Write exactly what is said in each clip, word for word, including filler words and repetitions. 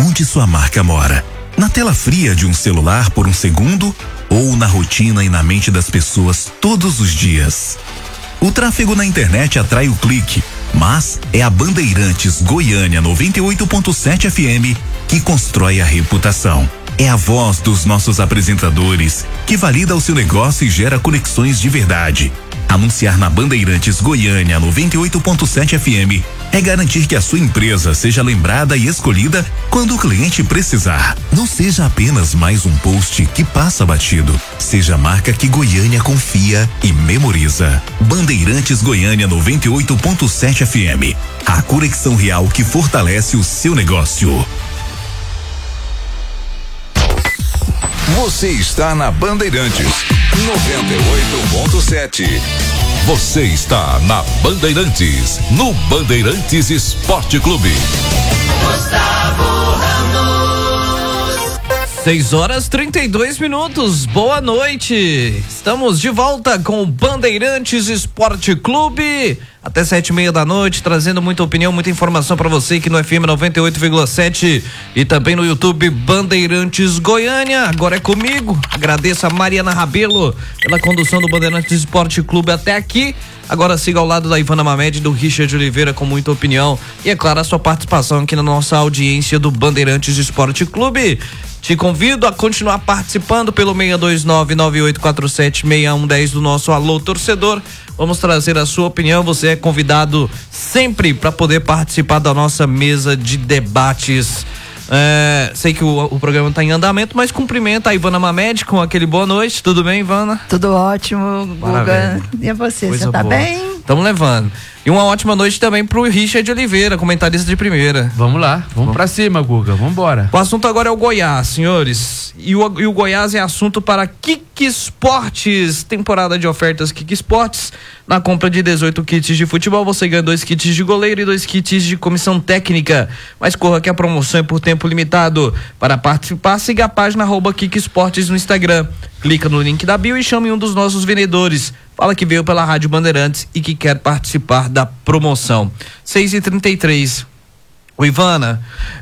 onde sua marca mora. Na tela fria de um celular por um segundo ou na rotina e na mente das pessoas todos os dias. O tráfego na internet atrai o clique, mas é a Bandeirantes Goiânia noventa e oito ponto sete F M que constrói a reputação. É a voz dos nossos apresentadores que valida o seu negócio e gera conexões de verdade. Anunciar na Bandeirantes Goiânia noventa e oito ponto sete F M é garantir que a sua empresa seja lembrada e escolhida quando o cliente precisar. Não seja apenas mais um post que passa batido. Seja a marca que Goiânia confia e memoriza. Bandeirantes Goiânia noventa e oito ponto sete F M. A conexão real que fortalece o seu negócio. Você está na Bandeirantes noventa e oito ponto sete. Você está na Bandeirantes, no Bandeirantes Esporte Clube. Gustavo Ramos. seis horas trinta e dois minutos. Boa noite. Estamos de volta com o Bandeirantes Esporte Clube. Até sete e meia da noite, trazendo muita opinião, muita informação para você aqui no F M noventa e oito vírgula sete e também no YouTube Bandeirantes Goiânia. Agora é comigo. Agradeço a Mariana Rabelo pela condução do Bandeirantes Esporte Clube até aqui. Agora siga ao lado da Ivana Mamed e do Richard Oliveira com muita opinião e, é claro, a sua participação aqui na nossa audiência do Bandeirantes Esporte Clube. Te convido a continuar participando pelo seis dois nove, nove oito quatro sete, seis um um zero do nosso Alô Torcedor. Vamos trazer a sua opinião. Você é convidado sempre para poder participar da nossa mesa de debates. É, sei que o, o programa está em andamento, mas cumprimenta a Ivana Mamed com aquele boa noite. Tudo bem, Ivana? Tudo ótimo, Guga. E você, Coisa você tá boa. bem? Estamos levando. E uma ótima noite também pro Richard Oliveira, comentarista de primeira. Vamos lá, vamos pra cima, Guga, vamos embora. O assunto agora é o Goiás, senhores. E o, e o Goiás é assunto para Kik Esportes. Temporada de ofertas Kik Esportes. Na compra de dezoito kits de futebol, você ganha dois kits de goleiro e dois kits de comissão técnica. Mas corra que a promoção é por tempo limitado. Para participar, siga a página arroba Kik Esportes no Instagram. Clica no link da bio e chame um dos nossos vendedores. Fala que veio pela Rádio Bandeirantes e que quer participar da promoção. seis e trinta e três. O Ivana,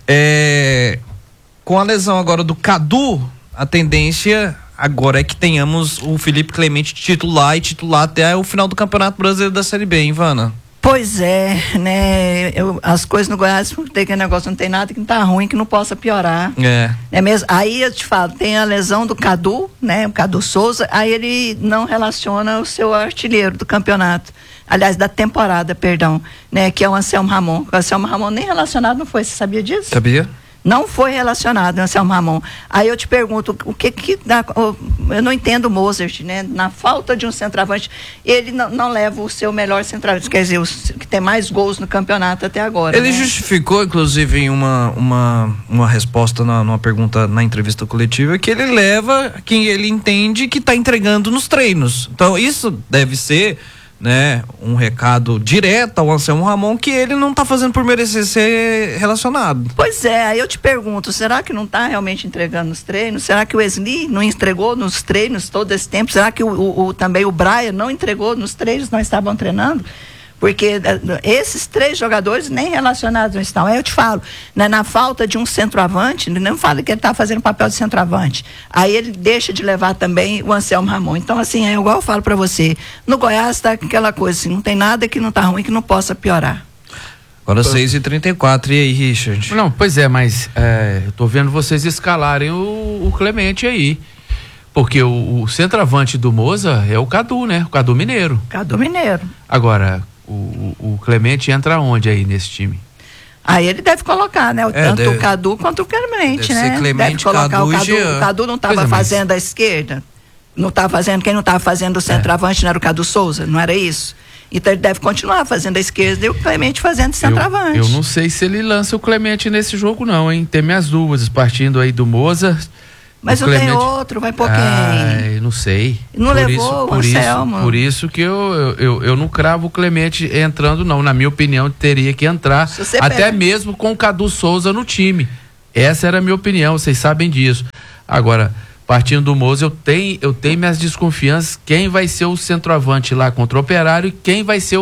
é, com a lesão agora do Cadu, a tendência agora é que tenhamos o Felipe Clemente titular e titular até o final do Campeonato Brasileiro da Série B, hein, Ivana? Pois é, né? Eu, as coisas no Goiás, tem aquele negócio, não tem nada que não tá ruim, que não possa piorar. É. É mesmo? Aí eu te falo, tem a lesão do Cadu, né? O Cadu Souza, aí ele não relaciona o seu artilheiro do campeonato. Aliás, da temporada, perdão, né? Que é o Anselmo Ramon. O Anselmo Ramon nem relacionado não foi, você sabia disso? Sabia? Não foi relacionado, Anselmo Ramon. Aí eu te pergunto, o que que dá, eu não entendo o Mozart, né? Na falta de um centroavante, ele não, não leva o seu melhor centroavante, quer dizer, o que tem mais gols no campeonato até agora. Ele né? justificou, inclusive, em uma, uma, uma resposta na, numa pergunta na entrevista coletiva, que ele leva quem ele entende que está entregando nos treinos. Então, isso deve ser, né, um recado direto ao Anselmo Ramon, que ele não está fazendo por merecer ser relacionado. Pois é, aí eu te pergunto, será que não está realmente entregando nos treinos? Será que o Wesley não entregou nos treinos todo esse tempo? Será que o, o, o, também o Brian não entregou nos treinos, não estavam treinando? Porque uh, esses três jogadores nem relacionados não estão. Aí eu te falo, né, na falta de um centroavante, não fala que ele está fazendo papel de centroavante. Aí ele deixa de levar também o Anselmo Ramon. Então, assim, é igual eu falo para você, no Goiás está aquela coisa assim, não tem nada que não está ruim que não possa piorar. Agora seis e trinta e quatro, e aí, Richard? Não, pois é, mas é, eu tô vendo vocês escalarem o, o Clemente aí. Porque o, o centroavante do Moza é o Cadu, né? O Cadu Mineiro. Cadu Mineiro. Agora, o, o Clemente entra onde aí nesse time? Aí ele deve colocar, né? O, É, tanto deve- o Cadu quanto o Clemente, deve né? ser Clemente, deve colocar Cadu o e Cadu. Jean. O Cadu não estava Pois é, mas- fazendo a esquerda? Não estava fazendo, quem não estava fazendo o centroavante não era o Cadu Souza, não era isso? Então ele deve continuar fazendo a esquerda e o Clemente fazendo centroavante. Eu, eu não sei se ele lança o Clemente nesse jogo não, hein? Tem minhas dúvidas, partindo aí do Moza. Mas o não tem Clemente- outro, vai pôr quem? Ah, não sei. Não por levou isso, o por Anselmo. Isso, por isso que eu, eu, eu, eu não cravo o Clemente entrando, não. Na minha opinião, teria que entrar. Se você Até pega- mesmo com o Cadu Souza no time. Essa era a minha opinião, vocês sabem disso. Agora, partindo do Moza, eu tenho, eu tenho minhas desconfianças quem vai ser o centroavante lá contra o Operário e quem vai ser o,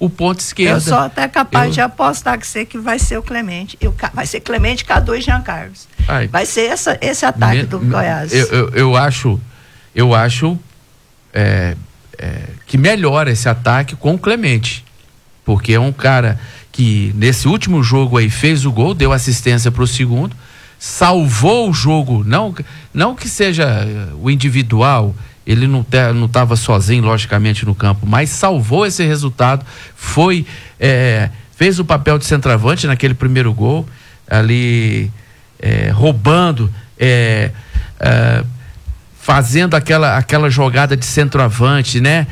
o ponto esquerdo. Eu sou até capaz eu... de apostar que sei que vai ser o Clemente. Eu, vai ser Clemente, Cadu e Jean Carlos. Ai, vai ser essa, esse ataque me, do Goiás. Eu, eu, eu acho, eu acho é, é, que melhora esse ataque com o Clemente. Porque é um cara que nesse último jogo aí fez o gol, deu assistência para o segundo, salvou o jogo, não, não que seja o individual, ele não estava sozinho, logicamente, no campo, mas salvou esse resultado, foi, é, fez o papel de centroavante naquele primeiro gol, ali é, roubando, é, é, fazendo aquela, aquela jogada de centroavante, né?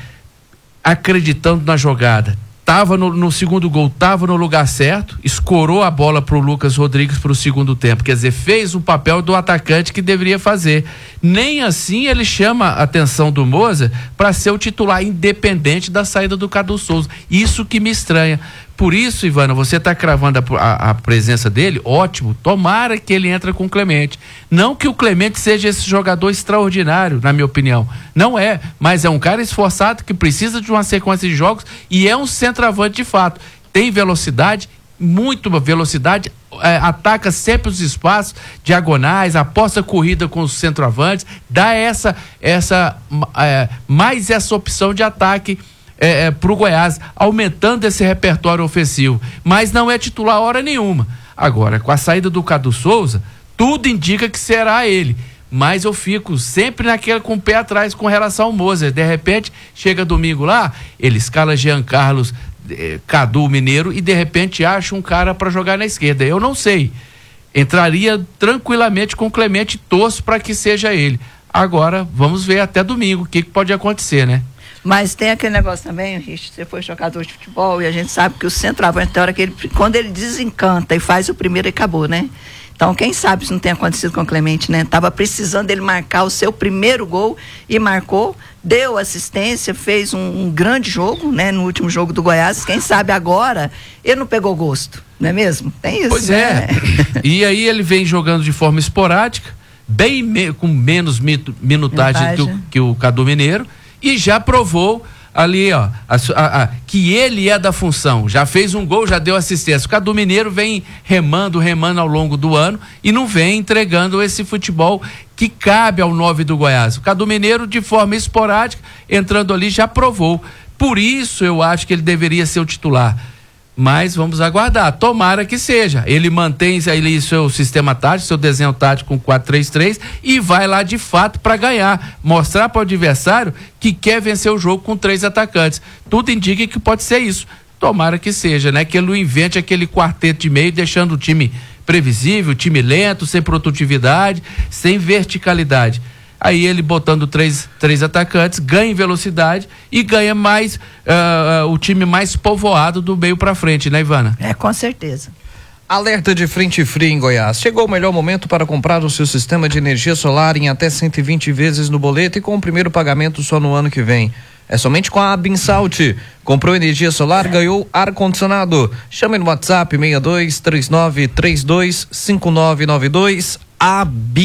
Acreditando na jogada. Tava no, no segundo gol, tava no lugar certo, escorou a bola pro Lucas Rodrigues pro segundo tempo, quer dizer, fez o papel do atacante que deveria fazer. Nem assim ele chama a atenção do Moza para ser o titular independente da saída do Cadu Souza. Isso que me estranha. Por isso, Ivana, você está cravando a, a, a presença dele, ótimo, tomara que ele entre com o Clemente. Não que o Clemente seja esse jogador extraordinário, na minha opinião. Não é, mas é um cara esforçado que precisa de uma sequência de jogos e é um centroavante de fato. Tem velocidade, muito velocidade, é, ataca sempre os espaços diagonais, aposta corrida com os centroavantes, dá essa, essa é, mais essa opção de ataque É, é, para o Goiás, aumentando esse repertório ofensivo, mas não é titular hora nenhuma. Agora, com a saída do Cadu Souza, tudo indica que será ele, mas eu fico sempre naquele com o pé atrás com relação ao Moser. De repente, chega domingo lá, ele escala Jean Carlos, eh, Cadu Mineiro e de repente acha um cara para jogar na esquerda. Eu não sei, entraria tranquilamente com o Clemente, torço para que seja ele. Agora, vamos ver até domingo o que, que pode acontecer, né? Mas tem aquele negócio também, Rich, você foi jogador de futebol e a gente sabe que o centroavante, tem hora que ele, quando ele desencanta e faz o primeiro, ele acabou, né? Então, quem sabe isso não tem acontecido com o Clemente, né? Tava precisando ele marcar o seu primeiro gol e marcou, deu assistência, fez um, um grande jogo, né? No último jogo do Goiás, quem sabe agora ele não pegou gosto, não é mesmo? Tem isso, pois né? é. E aí ele vem jogando de forma esporádica, bem me, com menos mit, minutagem, minutagem. Que, o, que o Cadu Mineiro, e já provou ali, ó, a, a, a, que ele é da função, já fez um gol, já deu assistência. O Cadu Mineiro vem remando, remando ao longo do ano e não vem entregando esse futebol que cabe ao nove do Goiás. O Cadu Mineiro, de forma esporádica, entrando ali, já provou. Por isso eu acho que ele deveria ser o titular. Mas vamos aguardar, tomara que seja. Ele mantém ali seu sistema tático, seu desenho tático com quatro três três e vai lá de fato para ganhar, mostrar para o adversário que quer vencer o jogo com três atacantes. Tudo indica que pode ser isso. Tomara que seja, né? Que ele não invente aquele quarteto de meio, deixando o time previsível, time lento, sem produtividade, sem verticalidade. Aí ele botando três, três atacantes, ganha em velocidade e ganha mais uh, uh, o time mais povoado do meio pra frente, né, Ivana? É, com certeza. Alerta de frente fria em Goiás. Chegou o melhor momento para comprar o seu sistema de energia solar em até cento e vinte vezes no boleto e com o primeiro pagamento só no ano que vem. É somente com a Binsalt. Comprou energia solar, ganhou ar-condicionado. Chame no WhatsApp seis dois três nove três dois cinco nove nove dois. A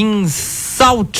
Binsalt.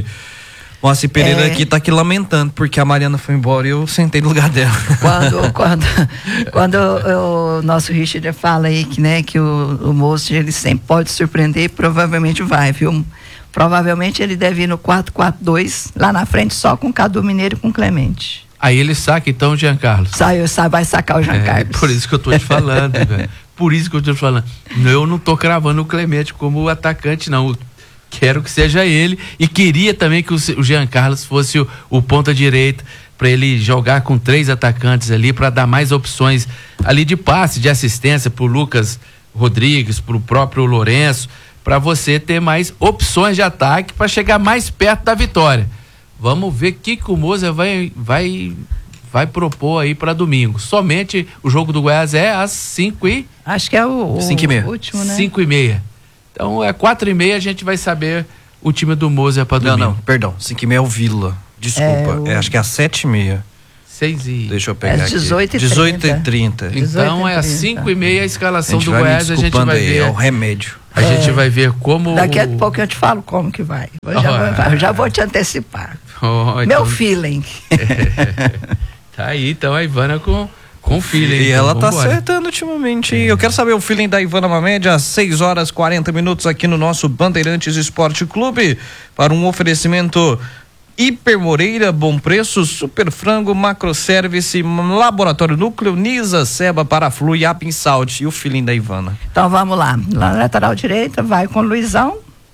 Moacir Pereira é... aqui tá aqui lamentando porque a Mariana foi embora e eu sentei no lugar dela. Quando, quando, quando o, o nosso Richard fala aí que, né, que o, o moço ele sempre pode surpreender, provavelmente vai, viu? Provavelmente ele deve ir no quatro quatro dois lá na frente só com Cadu Mineiro e com Clemente. Aí ele saca então o Jean Carlos. Sai, sai, vai sacar o Jean Carlos. É, por isso que eu tô te falando, velho. Por isso que eu tô te falando. Eu não tô cravando o Clemente como atacante, não. Quero que seja ele e queria também que o, o Jean Carlos fosse o, o ponta direita para ele jogar com três atacantes ali para dar mais opções ali de passe, de assistência pro Lucas Rodrigues, pro próprio Lourenço, para você ter mais opções de ataque para chegar mais perto da vitória. Vamos ver o que, que o Moza vai, vai, vai propor aí para domingo. Somente o jogo do Goiás é às cinco e... Acho que é o, o cinco e meia. último, né? cinco e meia. Então é quatro e meia a gente vai saber o time do Moza para domingo. Não, não, perdão. cinco e meia é o Vila. Desculpa. É, o... é acho que é às sete e meia. seis e... Deixa eu pegar é às dezoito aqui. dezoito e trinta. Então é às cinco e meia a escalação a do Goiás. A gente vai aí, ver. É o remédio. A é. gente vai ver como. Daqui a pouco eu te falo como que vai. Eu já, oh, vou, eu já vou te antecipar. Oh, Meu então... feeling. É. Tá aí, então a Ivana com, Com o feeling. E então, ela tá vambora. acertando ultimamente. É. Eu quero saber o feeling da Ivana Mamédia, às seis horas e quarenta minutos aqui no nosso Bandeirantes Esporte Clube, para um oferecimento Hiper Moreira, Bom Preço, Super Frango, Macro Service, Laboratório Núcleo, Nisa, Seba, Paraflu e Apinsalt. E o feeling da Ivana? Então vamos lá. Na lateral direita vai com o Luizão.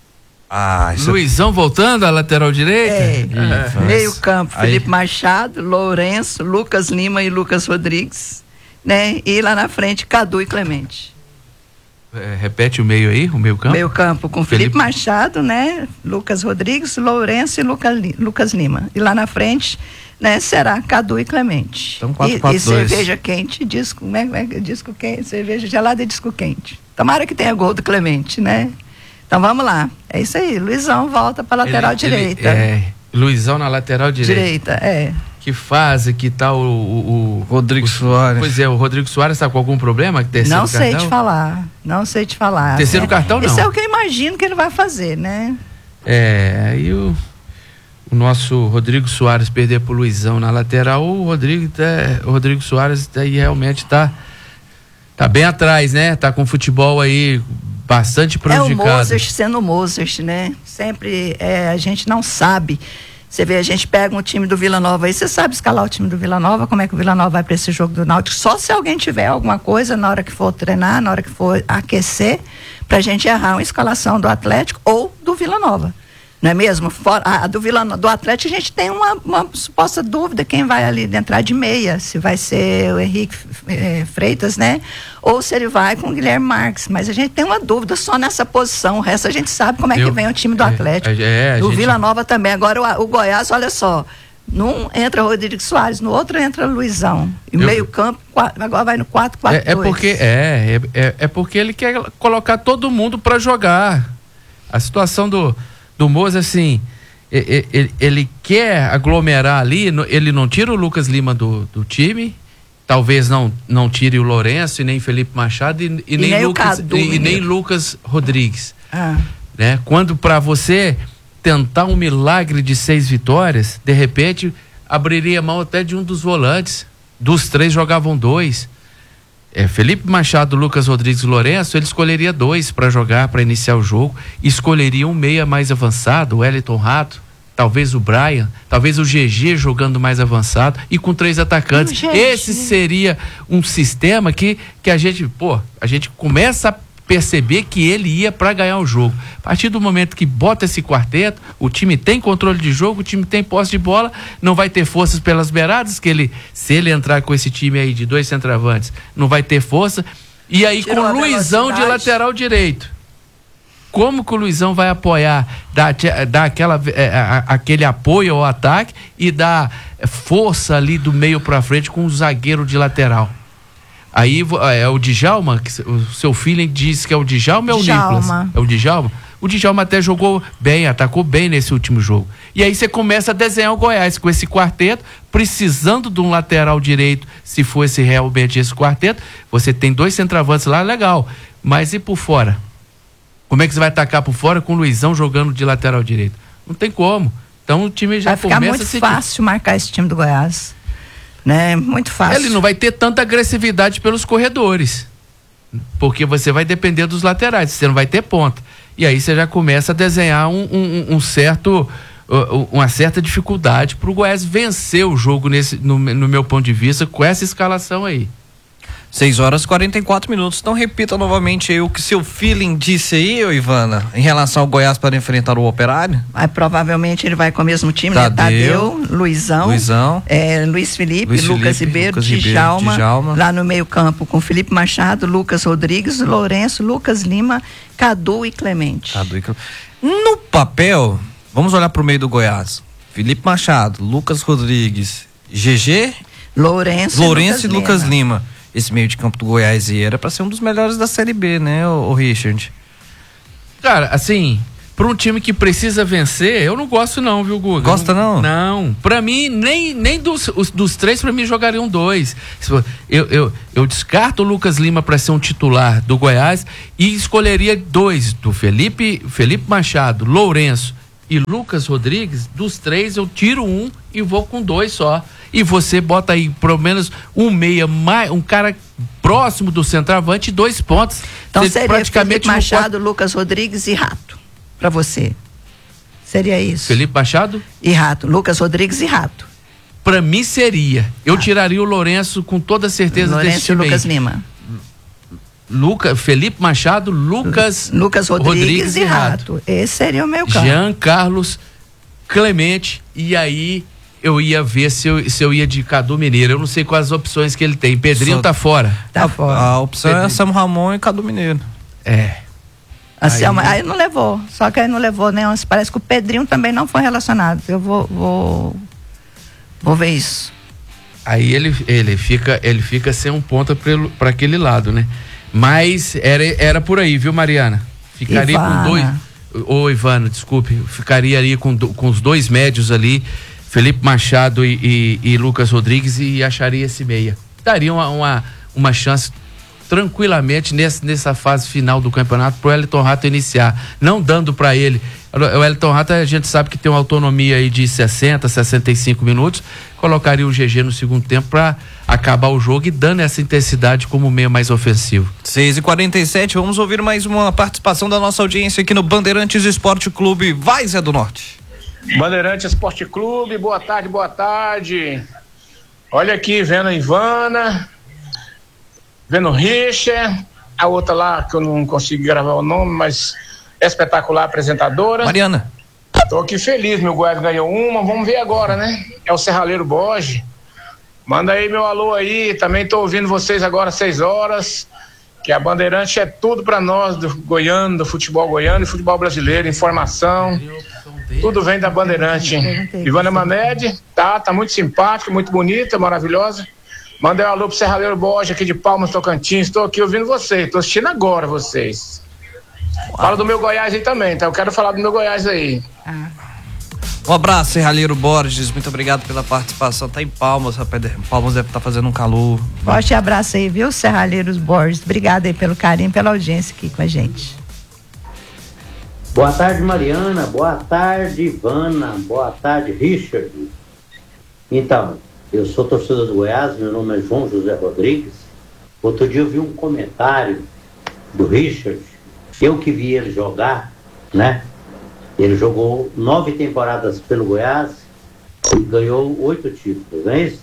Ah, isso... Luizão voltando à lateral direita? É. É. Meio campo, Aí. Felipe Machado, Lourenço, Lucas Lima e Lucas Rodrigues, né? E lá na frente, Cadu e Clemente. É, repete o meio aí, o meio campo? Meio campo com Felipe- Felipe Machado, né? Lucas Rodrigues, Lourenço e Luca, Li- Lucas Lima. E lá na frente, né? Será Cadu e Clemente. Então, quatro, e, quatro, e dois. cerveja quente, disco, como é, como é, disco quente, cerveja gelada e disco quente. Tomara que tenha gol do Clemente, né? Então vamos lá. É isso aí. Luizão volta para lateral Ele- ele- direita. é, Luizão na lateral direita. Direita, é. Que fase que tá o... o, o Rodrigo o- Soares. Pois é, o Rodrigo Soares tá com algum problema? Terceiro Não sei cartão? te falar. Não sei te falar. Terceiro É, cartão, não. Isso é o que eu imagino que ele vai fazer, né? É, aí o, o nosso Rodrigo Soares perder pro Luizão na lateral, o Rodrigo, tá, o Rodrigo Soares aí realmente tá, tá bem atrás, né? Tá com o futebol aí bastante É o prejudicado. Mozart sendo o Mozart, né? Sempre é, a gente não sabe. Você vê, a gente pega um time do Vila Nova aí, você sabe escalar o time do Vila Nova, como é que o Vila Nova vai para esse jogo do Náutico? Só se alguém tiver alguma coisa na hora que for treinar, na hora que for aquecer, pra gente errar uma escalação do Atlético ou do Vila Nova. Não é mesmo? Fora, a do, Vila, do Atlético a gente tem uma, uma suposta dúvida quem vai ali entrar de meia, se vai ser o Henrique eh, Freitas, né? Ou se ele vai com o Guilherme Marques. Mas a gente tem uma dúvida só nessa posição. O resto a gente sabe como é Eu- que vem o time do é, Atlético. é, a do gente- Vila Nova também. Agora o, o Goiás, olha só. Num entra Rodrigo Soares, no outro entra Luizão. E o Eu- meio campo, quatro, agora vai no quatro quatro É, é porque é, é, é, é porque ele quer colocar todo mundo para jogar. A situação do do Moza, assim, ele, ele, ele quer aglomerar ali, no- ele não tira o Lucas Lima do, do time, talvez não não tire o Lourenço e nem Felipe Machado e, e nem, nem o Lucas Cadu, e, e nem menino. Lucas Rodrigues, Ah, né? Quando para você tentar um milagre de seis vitórias, de repente abriria mão até de um dos volantes, dos três jogavam dois. É, Felipe Machado, Lucas Rodrigues e Lourenço, ele escolheria dois para jogar, para iniciar o jogo, escolheria um meia mais avançado, o Wellington Rato, talvez o Brian, talvez o G G jogando mais avançado e com três atacantes. E o G G? Esse seria um sistema que, que a gente, pô, a gente começa a perceber que ele ia para ganhar o jogo. A partir do momento que bota esse quarteto, o time tem controle de jogo, o time tem posse de bola, não vai ter forças pelas beiradas, que ele, se ele entrar com esse time aí de dois centroavantes, não vai ter força. E aí Tirou com a o Luizão de velocidade. lateral direito. Como que o Luizão vai apoiar, dar, dar aquela, é, a- aquele apoio ao ataque e dar força ali do meio para frente com o zagueiro de lateral? Aí vo- é o Djalma, que o seu feeling diz que é o Djalma ou é o Djalma. Nicolas? É o Djalma? O Djalma até jogou bem, atacou bem nesse último jogo. E aí você começa a desenhar o Goiás com esse quarteto, precisando de um lateral direito, se fosse realmente esse quarteto. Você tem dois centroavantes lá, legal. Mas e por fora? Como é que você vai atacar por fora com o Luizão jogando de lateral direito? Não tem como. Então o time já vai ficar começa muito a se... fácil marcar esse time do Goiás. Né? Muito fácil. Ele não vai ter tanta agressividade pelos corredores. Porque você vai depender dos laterais, você não vai ter ponta. E aí você já começa a desenhar um, um, um certo, uh, uma certa dificuldade para o Goiás vencer o jogo, nesse, no, no meu ponto de vista, com essa escalação aí. seis horas e quarenta e quatro minutos. Então repita novamente aí o que seu feeling disse aí, ô Ivana, em relação ao Goiás para enfrentar o Operário. Aí, provavelmente ele vai com o mesmo time, Tadeu, né? Tadeu, Luizão, Luizão. é, Luiz Felipe, Luiz Lucas Felipe, Ribeiro, Lucas Ribeiro, Djalma, Djalma. lá no meio campo com Felipe Machado, Lucas Rodrigues, Lourenço, Lucas Lima, Cadu e Clemente. Cadu e Clemente. No papel, vamos olhar para o meio do Goiás. Felipe Machado, Lucas Rodrigues, G G, Lourenço, Lourenço e Lucas Lima. Lima. Esse meio de campo do Goiás e era para ser um dos melhores da Série B, né, o Richard? Cara, assim, para um time que precisa vencer, eu não gosto não, viu, Guga? Gosta não? Não. Pra mim, nem, nem dos, os, dos três, pra mim, jogariam dois. Eu, eu, eu descarto o Lucas Lima para ser um titular do Goiás e escolheria dois, do Felipe, Felipe Machado, Lourenço e Lucas Rodrigues, dos três eu tiro um e vou com dois só. E você bota aí pelo menos um meia, mais, um cara próximo do centroavante e dois pontos. Então você seria praticamente Felipe Machado, pode... Lucas Rodrigues e Rato, para você. Seria isso. Felipe Machado? E Rato, Lucas Rodrigues e Rato. Para mim seria. Eu ah. tiraria o Lourenço com toda certeza Lourenço desse time. E Lucas aí. Lima. Luca, Felipe Machado, Lucas, Lucas Rodrigues, Rodrigues e Rato. Rato. Esse seria o meu campo. Jean Carlos, Clemente, e aí eu ia ver se eu, se eu ia de Cadu Mineiro. Eu não sei quais as opções que ele tem. Pedrinho Só... tá fora. Tá a, fora. A opção Pedrinho. é Samu Ramon e Cadu Mineiro. É. A Selma, aí... aí não levou. Só que aí não levou, né? Parece que o Pedrinho também não foi relacionado. Eu vou vou, vou ver isso. Aí ele, ele, fica, ele fica sem um ponta para aquele lado, né? Mas era, era por aí, viu, Mariana? Ficaria Ivana. com dois. Ô, Ivano, desculpe. Ficaria ali com, com os dois médios ali, Felipe Machado e, e, e Lucas Rodrigues, e acharia esse meia. Daria uma, uma, uma chance tranquilamente nessa, nessa fase final do campeonato pro Wellington Rato iniciar. Não dando para ele. O Wellington Rato, a gente sabe que tem uma autonomia aí de sessenta, sessenta e cinco minutos. Colocaria o G G no segundo tempo para acabar o jogo e dando essa intensidade como meio mais ofensivo. seis e quarenta e sete, vamos ouvir mais uma participação da nossa audiência aqui no Bandeirantes Esporte Clube. Vai, Zé do Norte. Bandeirantes Esporte Clube, boa tarde, boa tarde. Olha aqui, vendo a Ivana, vendo o Richard, a outra lá que eu não consigo gravar o nome, mas é espetacular apresentadora. Mariana. Tô aqui feliz, meu Goiás ganhou uma, vamos ver agora, né? É o Serralheiro Borges. Manda aí meu alô aí, também tô ouvindo vocês agora às seis horas, que a Bandeirante é tudo para nós do goiano, do futebol goiano e futebol brasileiro, informação, tudo vem da Bandeirante. Ivana Mamed, tá, tá muito simpática, muito bonita, maravilhosa. Manda um alô pro Serralheiro Borges aqui de Palmas, Tocantins, tô aqui ouvindo vocês, tô assistindo agora vocês. Fala do meu Goiás aí também, tá? Eu quero falar do meu Goiás aí. Ah. Um abraço, Serralheiro Borges, muito obrigado pela participação. Tá em Palmas, rapaz. Palmas deve estar tá fazendo um calor. Forte abraço aí, viu, Serralheiros Borges? Obrigado aí pelo carinho, pela audiência aqui com a gente. Boa tarde, Mariana. Boa tarde, Ivana. Boa tarde, Richard. Então, eu sou torcedor do Goiás, meu nome é João José Rodrigues. Outro dia eu vi um comentário do Richard, eu que vi ele jogar, né? Ele jogou nove temporadas pelo Goiás e ganhou oito títulos, não é isso?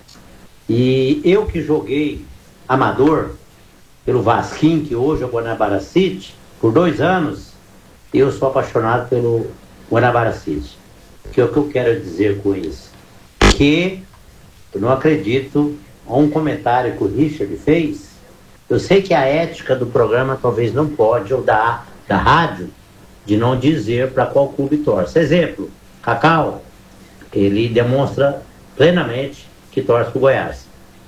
E eu que joguei amador pelo Vasquinho, que hoje é o Guanabara City, por dois anos, eu sou apaixonado pelo Guanabara City. Que é o que eu quero dizer com isso? Que eu não acredito a um comentário que o Richard fez. Eu sei que a ética do programa talvez não pode, ou da, da rádio, de não dizer para qual clube torce. Exemplo, Cacau, ele demonstra plenamente que torce para o Goiás.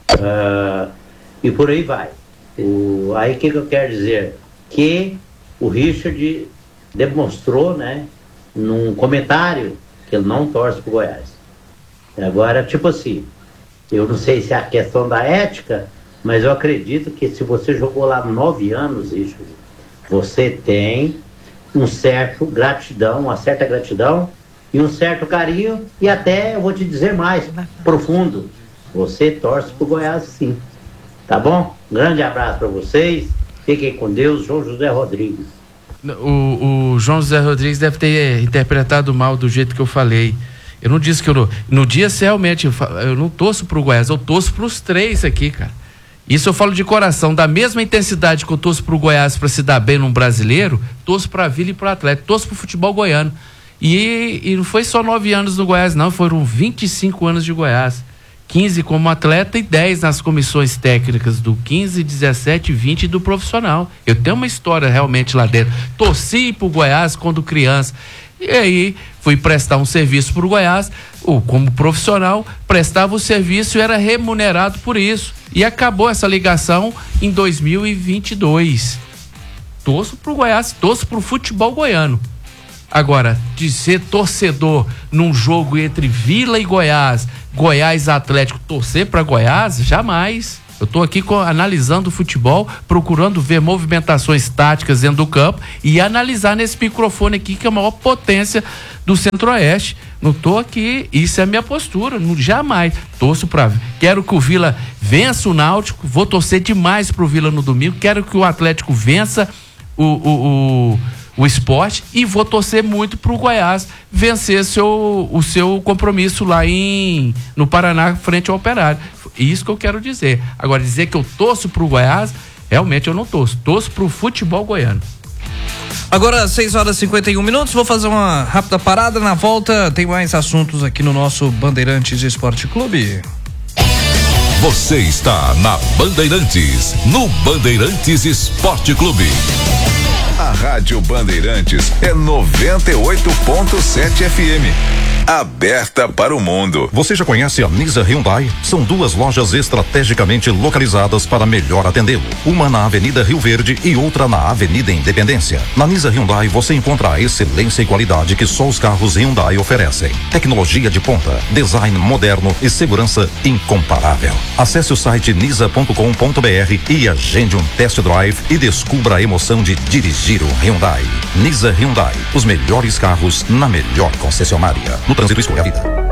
Uh, e por aí vai. O, aí o que, que eu quero dizer? Que o Richard demonstrou, né, num comentário, que ele não torce para o Goiás. Agora, tipo assim, eu não sei se é a questão da ética, mas eu acredito que se você jogou lá nove anos, Richard, você tem um certo gratidão, uma certa gratidão e um certo carinho, e até, eu vou te dizer mais, profundo. Você torce pro Goiás, sim. Tá bom? Um grande abraço para vocês. Fiquem com Deus. João José Rodrigues. O, o João José Rodrigues deve ter interpretado mal do jeito que eu falei. Eu não disse que eu não... No dia, se realmente, eu, eu não torço pro Goiás, eu torço pros três aqui, cara. Isso eu falo de coração, da mesma intensidade que eu torço pro Goiás para se dar bem num brasileiro, torço pra Vila e pro Atlético, torço pro futebol goiano. E, e não foi só nove anos no Goiás, não, foram vinte e cinco anos de Goiás. quinze como atleta e dez nas comissões técnicas do quinze, dezessete, vinte do profissional. Eu tenho uma história realmente lá dentro. Torci pro Goiás quando criança. E aí fui prestar um serviço pro Goiás, ou como profissional, prestava o serviço e era remunerado por isso. E acabou essa ligação em dois mil e vinte e dois. Torço pro Goiás, torço pro futebol goiano. Agora, de ser torcedor num jogo entre Vila e Goiás, Goiás Atlético, torcer para Goiás, jamais. Eu estou aqui co- analisando o futebol, procurando ver movimentações táticas dentro do campo e analisar nesse microfone aqui, que é a maior potência do Centro-Oeste. Não tô aqui, isso é a minha postura, não, jamais torço para, quero que o Vila vença o Náutico, vou torcer demais pro Vila no domingo, quero que o Atlético vença o, o, o, o Sport e vou torcer muito pro Goiás vencer seu, o seu compromisso lá em, no Paraná frente ao Operário. Isso que eu quero dizer. Agora, dizer que eu torço pro Goiás, realmente eu não torço, torço pro futebol goiano. Agora, seis horas e cinquenta e um minutos, vou fazer uma rápida parada. Na volta, tem mais assuntos aqui no nosso Bandeirantes Esporte Clube. Você está na Bandeirantes, no Bandeirantes Esporte Clube. A Rádio Bandeirantes é noventa e oito ponto sete F M. Aberta para o mundo. Você já conhece a Nisa Hyundai? São duas lojas estrategicamente localizadas para melhor atendê-lo. Uma na Avenida Rio Verde e outra na Avenida Independência. Na Nisa Hyundai você encontra a excelência e qualidade que só os carros Hyundai oferecem. Tecnologia de ponta, design moderno e segurança incomparável. Acesse o site nisa ponto com ponto b r e agende um test drive e descubra a emoção de dirigir um Hyundai. Nisa Hyundai, os melhores carros na melhor concessionária. No trânsito, escolha a vida.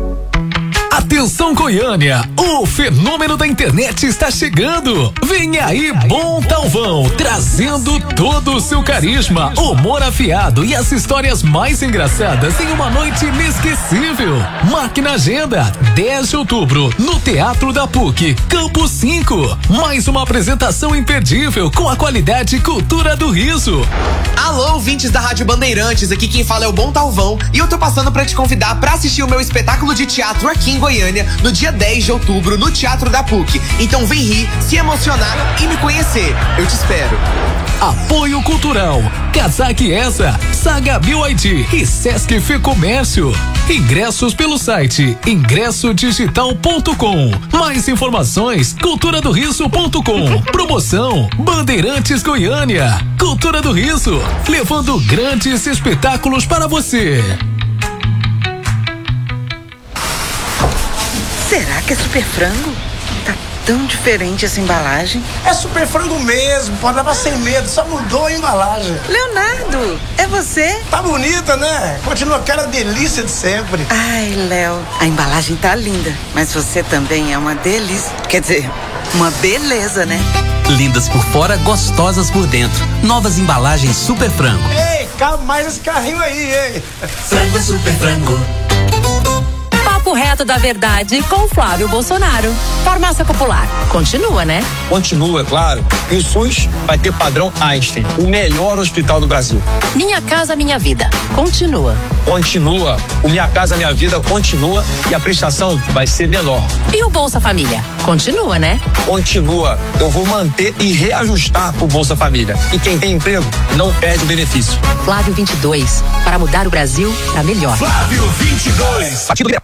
Atenção Goiânia, o fenômeno da internet está chegando. Vem aí Bom Talvão, trazendo todo o seu carisma, humor afiado e as histórias mais engraçadas em uma noite inesquecível. Marque na agenda, dez de outubro, no Teatro da P U C, Campo cinco. Mais uma apresentação imperdível com a qualidade e cultura do riso. Alô, ouvintes da Rádio Bandeirantes, aqui quem fala é o Bom Talvão e eu tô passando pra te convidar pra assistir o meu espetáculo de teatro aqui em Goiânia, no dia dez de outubro, no Teatro da P U C. Então vem rir, se emocionar e me conhecer. Eu te espero. Apoio Cultural, Casaque Essa, Saga B Y D e Sesc Fê Comércio. Ingressos pelo site ingresso digital ponto com. Mais informações, cultura do riso ponto com. Promoção Bandeirantes Goiânia. Cultura do Riso, levando grandes espetáculos para você. Será que é super frango? Tá tão diferente essa embalagem. É super frango mesmo, pode levar sem medo, só mudou a embalagem. Leonardo, é você? Tá bonita, né? Continua aquela delícia de sempre. Ai, Léo, a embalagem tá linda, mas você também é uma delícia. Quer dizer, uma beleza, né? Lindas por fora, gostosas por dentro. Novas embalagens Super Frango. Ei, cabe mais esse carrinho aí, ei. Frango Super Frango. Papo reto da verdade com Flávio Bolsonaro. Farmácia Popular. Continua, né? Continua, é claro. E o SUS vai ter padrão Einstein, o melhor hospital do Brasil. Minha Casa Minha Vida. Continua. Continua. O Minha Casa Minha Vida continua e a prestação vai ser menor. E o Bolsa Família? Continua, né? Continua. Eu vou manter e reajustar o Bolsa Família. E quem tem emprego não perde o benefício. Flávio vinte e dois. Para mudar o Brasil para melhor. Flávio vinte e dois. Partido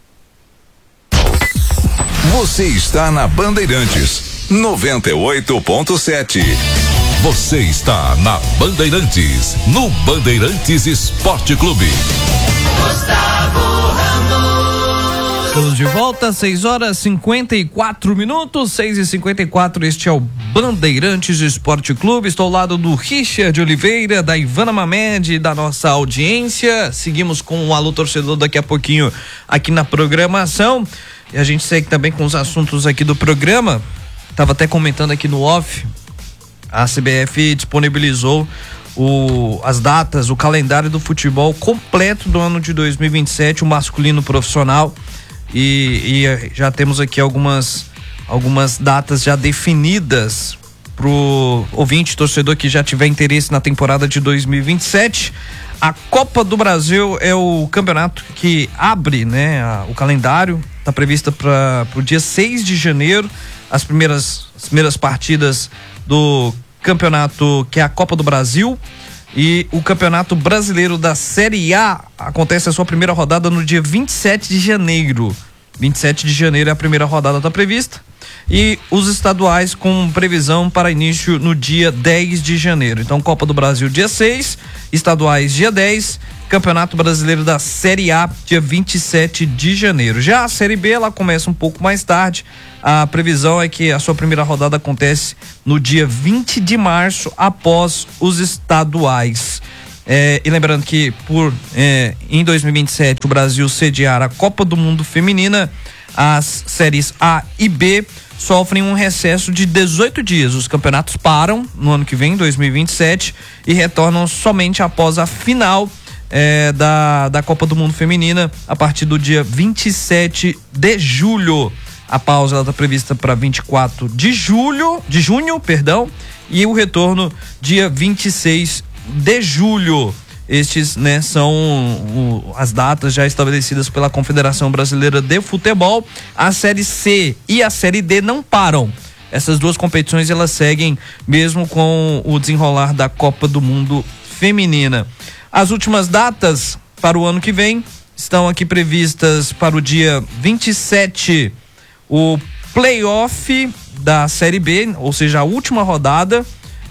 Você está na Bandeirantes, noventa e oito ponto sete. Você está na Bandeirantes, no Bandeirantes Esporte Clube. Gustavo Ramos. Estamos de volta, seis horas e cinquenta e quatro minutos, seis e cinquenta e quatro. Este é o Bandeirantes Esporte Clube. Estou ao lado do Richard Oliveira, da Ivana Mamed, da nossa audiência. Seguimos com o Alô Torcedor daqui a pouquinho aqui na programação. E a gente segue também com os assuntos aqui do programa. Tava até comentando aqui no off. A C B F disponibilizou o, as datas, o calendário do futebol completo do ano de dois mil e vinte e sete, o masculino profissional. E, e já temos aqui algumas, algumas datas já definidas pro ouvinte, torcedor que já tiver interesse na temporada de dois mil e vinte e sete. A Copa do Brasil é o campeonato que abre, né, a, o calendário. Está prevista para o dia seis de janeiro, as primeiras, as primeiras partidas do campeonato, que é a Copa do Brasil, e o Campeonato Brasileiro da Série A acontece a sua primeira rodada no dia vinte e sete de janeiro. vinte e sete de janeiro é a primeira rodada, está prevista. E os estaduais com previsão para início no dia dez de janeiro. Então, Copa do Brasil dia seis, estaduais dia dez Campeonato Brasileiro da Série A, dia vinte e sete de janeiro. Já a Série B, ela começa um pouco mais tarde. A previsão é que a sua primeira rodada acontece no dia vinte de março, após os estaduais. É, e lembrando que por é, em dois mil e vinte e sete o Brasil sediar a Copa do Mundo Feminina, as séries A e B sofrem um recesso de dezoito dias. Os campeonatos param no ano que vem, dois mil e vinte e sete, e retornam somente após a final é, da, da Copa do Mundo Feminina, a partir do dia vinte e sete de julho. A pausa está prevista para vinte e quatro de julho, de junho, perdão, e o retorno dia vinte e seis de julho. Estes, né, são o, as datas já estabelecidas pela Confederação Brasileira de Futebol. A Série C e a Série D não param. Essas duas competições, elas seguem mesmo com o desenrolar da Copa do Mundo Feminina. As últimas datas para o ano que vem estão aqui previstas para o dia vinte e sete, o playoff da Série B, ou seja, a última rodada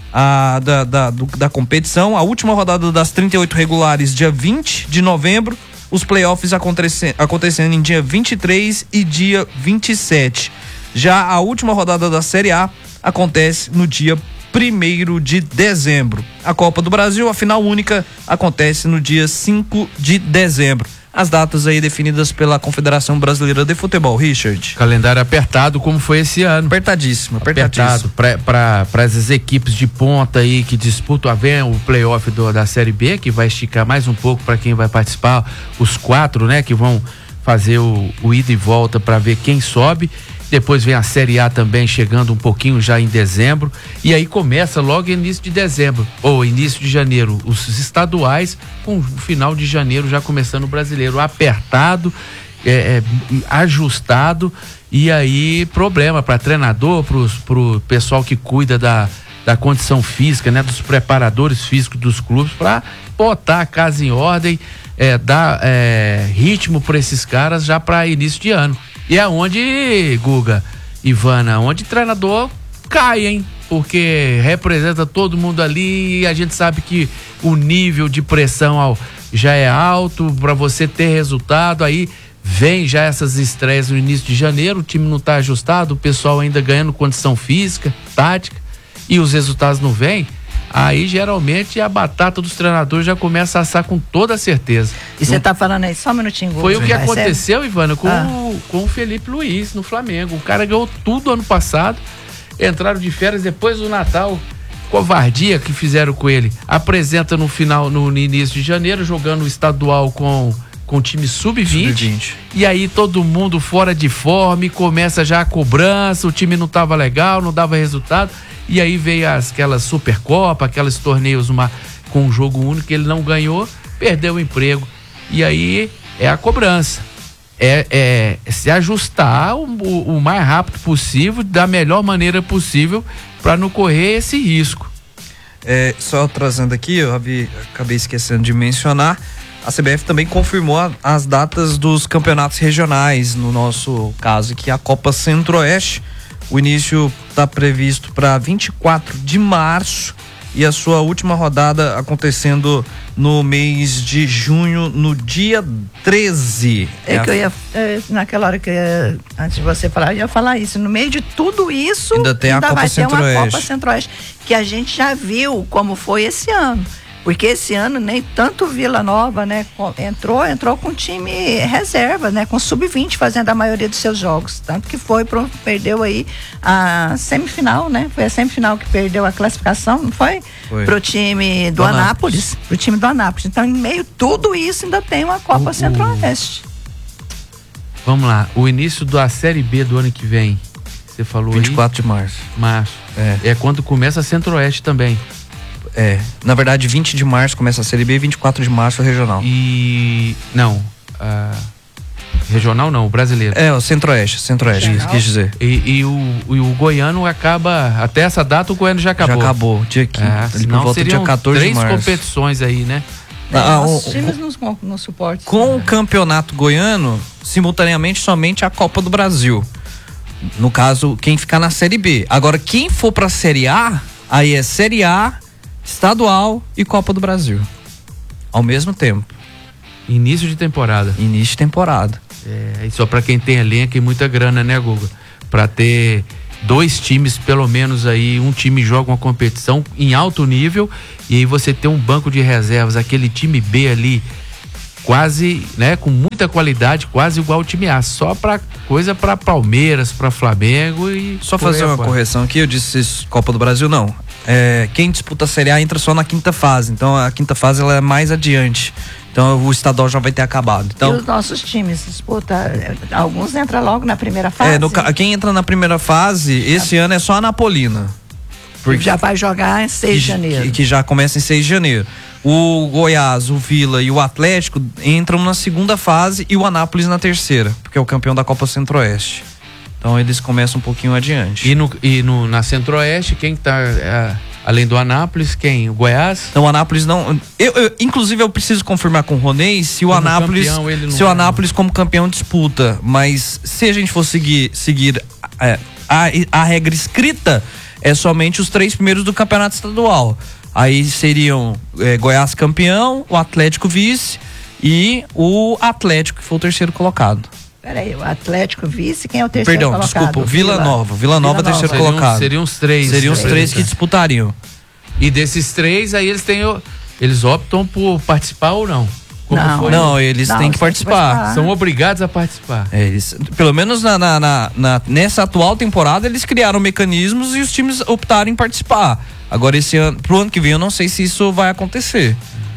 A, da, da, do, da competição, a última rodada das trinta e oito regulares, dia vinte de novembro, os playoffs acontecendo, acontecendo em dia vinte e três e dia vinte e sete. Já a última rodada da Série A acontece no dia primeiro de dezembro. A Copa do Brasil, a final única, acontece no dia cinco de dezembro. As datas aí definidas pela Confederação Brasileira de Futebol, Richard. Calendário apertado, como foi esse ano. Apertadíssimo, apertadíssimo. Apertado para as equipes de ponta aí que disputam a ver o playoff do, da Série B, que vai esticar mais um pouco para quem vai participar, os quatro, né, que vão fazer o, o ida e volta para ver quem sobe. Depois vem a Série A também chegando um pouquinho já em dezembro, e aí começa logo início de dezembro ou início de janeiro os estaduais, com o final de janeiro já começando o brasileiro. Apertado, é, é, ajustado, e aí problema para treinador, pros, pro pessoal que cuida da, da condição física, né, dos preparadores físicos dos clubes, para botar a casa em ordem, é, dar é, ritmo para esses caras já para início de ano. E é onde, Guga, Ivana, onde treinador cai, hein? Porque representa todo mundo ali e a gente sabe que o nível de pressão ao, já é alto para você ter resultado. Aí vem já essas estreias no início de janeiro, o time não tá ajustado, o pessoal ainda ganhando condição física, tática, e os resultados não vêm. Aí geralmente a batata dos treinadores já começa a assar com toda certeza. E você tá falando aí, só um minutinho. Foi o que vai aconteceu, ser? Ivana, com, ah. o, com o Felipe Luiz no Flamengo. O cara ganhou tudo ano passado, entraram de férias depois do Natal. Covardia que fizeram com ele. Apresenta no final, no, no início de janeiro, jogando o estadual com com o time sub vinte, e aí todo mundo fora de forma, começa já a cobrança, o time não tava legal, não dava resultado, e aí veio as, aquelas Supercopa, aqueles torneios uma, com um jogo único, ele não ganhou, perdeu o emprego, e aí é a cobrança, é, é se ajustar o, o, o mais rápido possível, da melhor maneira possível, para não correr esse risco. É, só trazendo aqui, eu havia, acabei esquecendo de mencionar, a C B F também confirmou a, as datas dos campeonatos regionais, no nosso caso aqui a Copa Centro-Oeste. O início está previsto para vinte e quatro de março e a sua última rodada acontecendo no mês de junho, no dia treze. É, é que a... eu ia, é, naquela hora que eu, antes de você falar, eu ia falar isso. No meio de tudo isso, ainda tem ainda a Copa vai ter uma Centro-Oeste. Copa Centro-Oeste, que a gente já viu como foi esse ano. Porque esse ano nem tanto Vila Nova, né, entrou, entrou com time reserva, né, com sub vinte fazendo a maioria dos seus jogos, tanto que foi pro, perdeu aí a semifinal, né, foi a semifinal que perdeu a classificação, não foi? Foi. Pro time do, do Anápolis, Anápolis, pro time do Anápolis. Então, em meio a tudo isso, ainda tem uma Copa o, Centro-Oeste. Vamos lá, o início da Série B do ano que vem, você falou vinte e quatro aí? de março. Março. É. É quando começa a Centro-Oeste também. É, na verdade vinte de março começa a Série B e vinte e quatro de março a regional. E não, uh, regional não, o brasileiro. É, o Centro-Oeste, Centro-Oeste, isso quis dizer. E, e, o, e o Goiano acaba, até essa data o Goiano já acabou. Já acabou, dia quinze, é, ele por volta dia quatorze de março. Três competições aí, né? É, ah, os o, times nos, nos suportes. Com o campeonato goiano, simultaneamente somente a Copa do Brasil. No caso, quem ficar na Série B. Agora, quem for pra Série A, aí é Série A, estadual e Copa do Brasil. Ao mesmo tempo. Início de temporada. Início de temporada. É, e só para quem tem elenco e muita grana, né, Guga? Para ter dois times, pelo menos aí, um time joga uma competição em alto nível e aí você tem um banco de reservas, aquele time B ali, quase, né, com muita qualidade, quase igual ao time A, só para coisa para Palmeiras, para Flamengo e só fazer uma fora. Correção aqui, eu disse Copa do Brasil não. É, quem disputa a Série A entra só na quinta fase, então a quinta fase ela é mais adiante. Então o estadual já vai ter acabado. Então, e os nossos times disputam, alguns entram logo na primeira fase? É, no, quem entra na primeira fase, esse ano é só a Anapolina. Porque já vai jogar em seis de janeiro. Que, que já começa em seis de janeiro. O Goiás, o Vila e o Atlético entram na segunda fase e o Anápolis na terceira, porque é o campeão da Copa Centro-Oeste. Então eles começam um pouquinho adiante. E, no, e no, na Centro-Oeste, quem tá, é, além do Anápolis, quem? O Goiás? Então o Anápolis não... Eu, eu, inclusive eu preciso confirmar com o Ronei se o como Anápolis campeão, se o Anápolis como campeão disputa, mas se a gente for seguir, seguir é, a, a regra escrita, é somente os três primeiros do campeonato estadual. Aí seriam é, Goiás campeão, o Atlético vice e o Atlético que foi o terceiro colocado. Peraí, o Atlético vice, quem é o terceiro Perdão, colocado? Desculpa, Vila, Vila Nova. Vila Nova é terceiro seriam, colocado. Seriam os três. Seriam os três que disputariam. E desses três, aí eles têm. Eles optam por participar ou não? Como não, foi? Não, eles não, têm que participar. participar. São obrigados a participar. É, eles, pelo menos na, na, na, na, nessa atual temporada, eles criaram mecanismos e os times optaram em participar. Agora, esse ano, pro ano que vem, eu não sei se isso vai acontecer.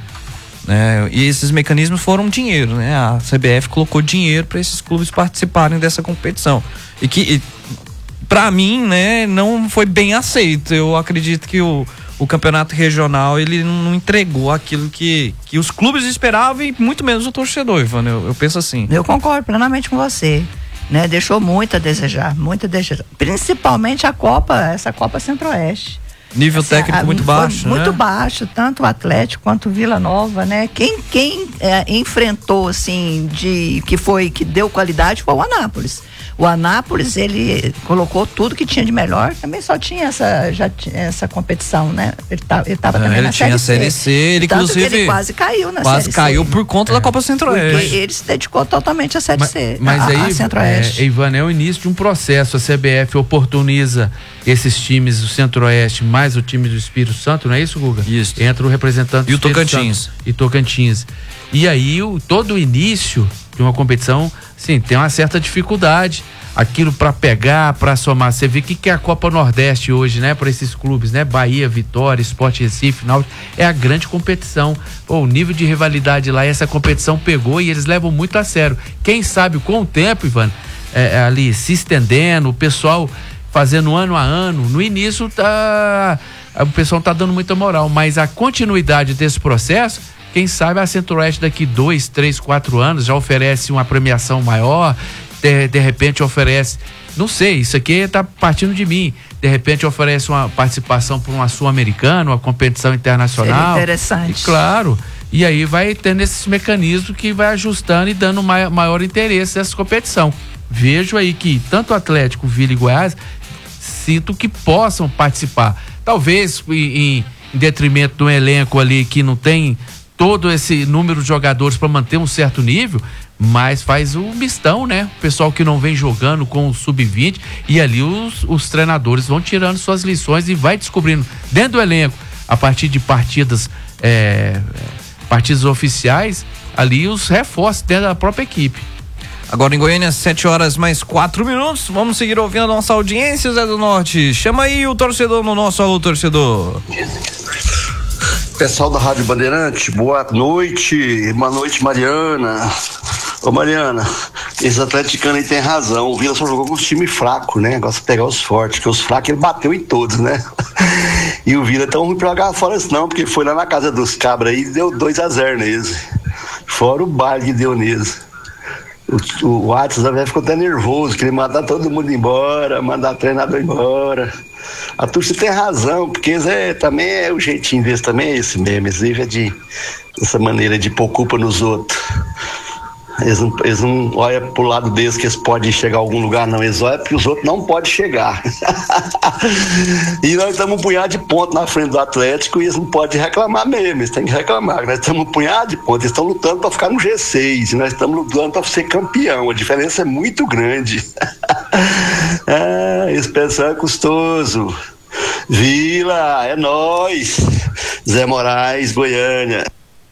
É, e esses mecanismos foram dinheiro, né? A C B F colocou dinheiro para esses clubes participarem dessa competição. E que, para mim, né, não foi bem aceito. Eu acredito que o, o campeonato regional ele não entregou aquilo que, que os clubes esperavam e muito menos o torcedor, Ivan. Eu, eu penso assim. Eu concordo plenamente com você. Né? Deixou muito a desejar, muito a desejar. Principalmente a Copa, essa Copa Centro-Oeste. Nível técnico muito baixo, né? Muito né? baixo, tanto o Atlético quanto o Vila Nova, né? Quem, quem é, enfrentou, assim, de, que foi, que deu qualidade foi o Anápolis. O Anápolis, ele colocou tudo que tinha de melhor, também só tinha essa, já tinha essa competição, né? Ele tava, ele tava também é, ele na tinha Série C. C, ele tanto inclusive que ele quase caiu na quase Série caiu C. por conta é. da Copa Centro-Oeste. Porque ele se dedicou totalmente à Série mas, C, mas a, aí, a Centro-Oeste. É, Ivan, é o início de um processo. A C B F oportuniza esses times do Centro-Oeste, mais o time do Espírito Santo, não é isso, Guga? Isso. Entra o representante do E o Tocantins. E Tocantins. E aí, o, todo o início de uma competição, sim, tem uma certa dificuldade. Aquilo para pegar, para somar. Você vê o que, que é a Copa Nordeste hoje, né? Para esses clubes, né? Bahia, Vitória, Sport Recife, Náutico, é a grande competição. Pô, o nível de rivalidade lá, essa competição pegou e eles levam muito a sério. Quem sabe com o tempo, Ivan, é, ali se estendendo, o pessoal fazendo ano a ano, no início tá, o pessoal tá dando muita moral, mas a continuidade desse processo, quem sabe a Centro-Oeste daqui dois, três, quatro anos já oferece uma premiação maior. De, de repente oferece, não sei, isso aqui tá partindo de mim, de repente oferece uma participação por uma Sul-Americana, uma competição internacional. Seria interessante. E, claro, e aí vai tendo esses mecanismos que vai ajustando e dando maior, maior interesse nessa competição. Vejo aí que tanto Atlético, Vila e Goiás, sinto que possam participar. Talvez em, em detrimento do elenco ali que não tem todo esse número de jogadores para manter um certo nível, mas faz o mistão, né? O pessoal que não vem jogando com o sub vinte e ali os, os treinadores vão tirando suas lições e vai descobrindo dentro do elenco, a partir de partidas é, partidas oficiais, ali os reforços dentro da própria equipe. Agora em Goiânia, sete horas mais quatro minutos. Vamos seguir ouvindo a nossa audiência, Zé do Norte. Chama aí o torcedor no nosso alô, torcedor. Pessoal da Rádio Bandeirante, boa noite. Boa noite, Mariana. Ô Mariana, esse atleticano aí tem razão. O Vila só jogou com os times fracos, né? Gosta de pegar os fortes, porque os fracos ele bateu em todos, né? E o Vila é tão ruim pra jogar fora assim, não, porque foi lá na casa dos cabras aí e deu dois a zero neles. Fora o baile que deu neles. O, o WhatsApp ficou até nervoso, queria mandar todo mundo embora, mandar treinador embora. A torcida tem razão, porque é, também é o jeitinho deles, também é esse mesmo, eles vivem de, dessa maneira de pôr culpa nos outros. Eles não, eles não olham pro lado deles que eles podem chegar a algum lugar, não. Eles olham porque os outros não podem chegar. E nós estamos um punhado de pontos na frente do Atlético e eles não podem reclamar mesmo, eles têm que reclamar. Nós estamos um punhado de pontos, eles estão lutando para ficar no G seis, e nós estamos lutando para ser campeão. A diferença é muito grande. Ah, esse pessoal é custoso. Vila, é nóis. Zé Moraes, Goiânia.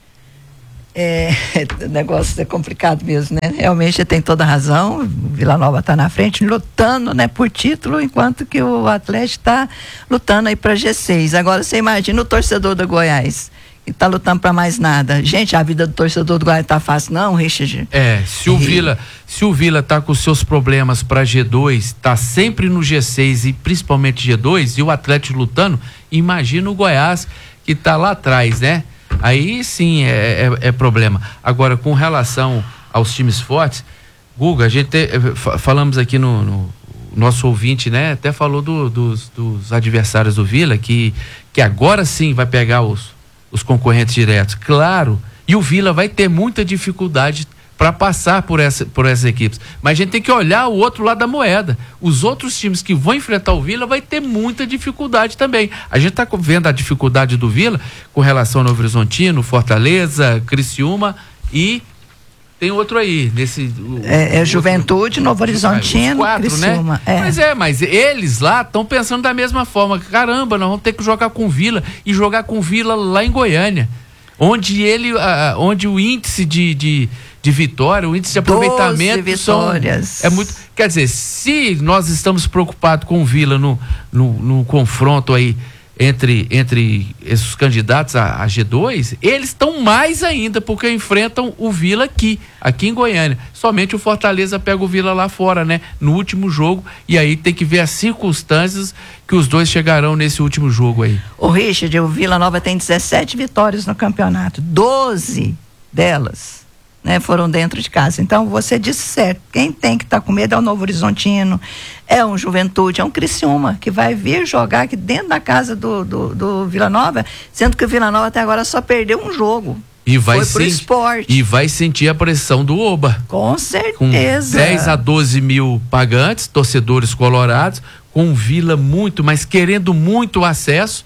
É, o negócio é complicado mesmo, né? Realmente você tem toda a razão. Vila Nova está na frente lutando, né, por título, enquanto que o Atlético está lutando aí para G seis. Agora você imagina o torcedor do Goiás que está lutando para mais nada. Gente, a vida do torcedor do Goiás tá fácil não, Richard? É, se o Vila, se o Vila tá com seus problemas para G dois, tá sempre no G seis e principalmente G dois, e o Atlético lutando, imagina o Goiás que tá lá atrás, né? Aí sim é, é, é problema. Agora, com relação aos times fortes, Guga, a gente te, falamos aqui no, no nosso ouvinte, né? Até falou do, dos, dos adversários do Vila, que, que agora sim vai pegar os, os concorrentes diretos. Claro, e o Vila vai ter muita dificuldade para passar por, essa, por essas equipes. Mas a gente tem que olhar o outro lado da moeda. Os outros times que vão enfrentar o Vila vai ter muita dificuldade também. A gente está vendo a dificuldade do Vila com relação ao Novo Horizontino, Fortaleza, Criciúma e tem outro aí. Nesse, o, é, é Juventude, Novo Horizontino, quatro, Criciúma. Né? É. Mas é, mas eles lá estão pensando da mesma forma. Caramba, nós vamos ter que jogar com o Vila e jogar com o Vila lá em Goiânia. Onde ele, uh, onde o índice de, de, de vitória, o índice de aproveitamento vitórias. São, é muito. Quer dizer, se nós estamos preocupados com o Vila no, no, no confronto aí entre, entre esses candidatos a, a G dois, eles estão mais ainda, porque enfrentam o Vila aqui, aqui em Goiânia. Somente o Fortaleza pega o Vila lá fora, né? No último jogo, e aí tem que ver as circunstâncias que os dois chegarão nesse último jogo aí. O Richard, o Vila Nova tem dezessete vitórias no campeonato, doze delas, né, foram dentro de casa. Então você disse certo, quem tem que estar tá com medo é o Novo Horizontino, é um Juventude, é um Criciúma, que vai vir jogar aqui dentro da casa do, do, do Vila Nova, sendo que o Vila Nova até agora só perdeu um jogo. E vai, Foi pro senti- esporte. e vai sentir a pressão do Oba. Com certeza. Com dez a doze mil pagantes, torcedores colorados, com o Vila muito, mas querendo muito acesso.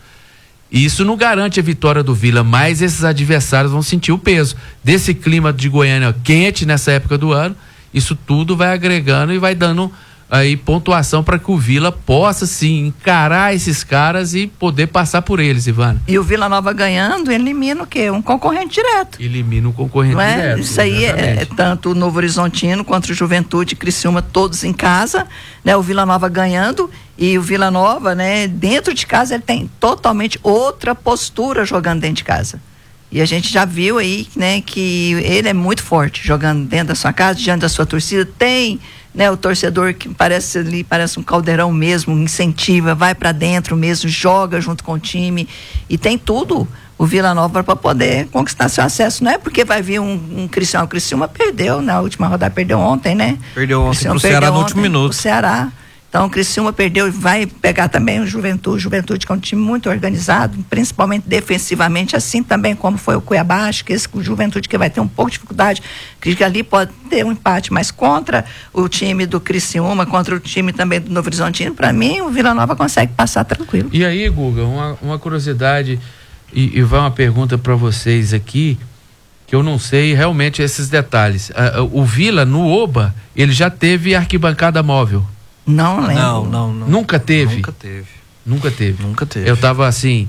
E isso não garante a vitória do Vila, mas esses adversários vão sentir o peso desse clima de Goiânia quente nessa época do ano. Isso tudo vai agregando e vai dando aí pontuação para que o Vila possa sim encarar esses caras e poder passar por eles, Ivana. E o Vila Nova ganhando elimina o quê? Um concorrente direto. Elimina um concorrente Não é? direto. Isso aí é, é tanto o Novo Horizontino quanto o Juventude e Criciúma, todos em casa, né? O Vila Nova ganhando e o Vila Nova, né? Dentro de casa ele tem totalmente outra postura jogando dentro de casa. E a gente já viu aí, né, que ele é muito forte jogando dentro da sua casa, diante da sua torcida. Tem, né, o torcedor que parece ali, parece um caldeirão mesmo, incentiva, vai para dentro mesmo, joga junto com o time e tem tudo o Vila Nova para poder conquistar seu acesso. Não é porque vai vir um, um Criciúma, o Criciúma perdeu na última rodada, perdeu ontem, né? Perdeu ontem Criciúma pro Ceará perdeu no último ontem minuto. pro Ceará. Então o Criciúma perdeu e vai pegar também o Juventude, Juventude que é um time muito organizado, principalmente defensivamente, assim também como foi o Cuiabá. Acho que esse Juventude que vai ter um pouco de dificuldade, que ali pode ter um empate, mas contra o time do Criciúma, contra o time também do Novo Horizontino, para mim o Vila Nova consegue passar tranquilo. E aí, Guga, uma, uma curiosidade e, e vai uma pergunta para vocês aqui, que eu não sei realmente esses detalhes. Uh, uh, o Vila, no Oba, ele já teve arquibancada móvel? Não lembro. Não, não, não. Nunca teve? Nunca teve. Nunca teve. Nunca teve. Eu tava assim,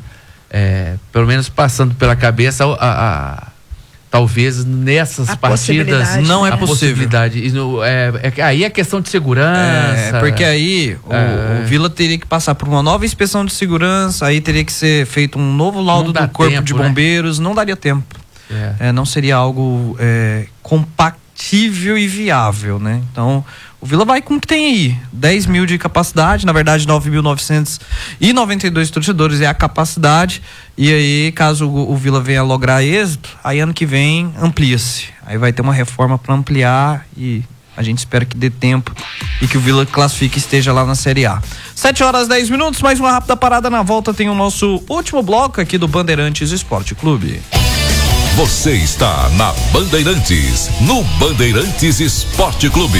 é, pelo menos passando pela cabeça, a, a, a, talvez nessas A partidas não é a possível. possibilidade. Isso, é, é, aí é questão de segurança. É, porque aí o, É. o Vila teria que passar por uma nova inspeção de segurança, aí teria que ser feito um novo laudo Não dá do Corpo tempo, de né? Bombeiros, não daria tempo. É. É, não seria algo é, compatível e viável, né? Então, o Vila vai com o que tem aí, dez mil de capacidade, na verdade nove mil novecentos e noventa e dois torcedores é a capacidade, e aí caso o, o Vila venha lograr êxito, aí ano que vem amplia-se, aí vai ter uma reforma para ampliar e a gente espera que dê tempo e que o Vila classifique e esteja lá na Série A. sete horas dez minutos, mais uma rápida parada, na volta tem o nosso último bloco aqui do Bandeirantes Esporte Clube. Você está na Bandeirantes, no Bandeirantes Esporte Clube.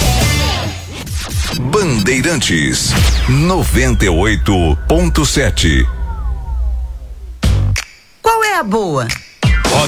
Bandeirantes noventa e oito ponto sete. Qual é a boa?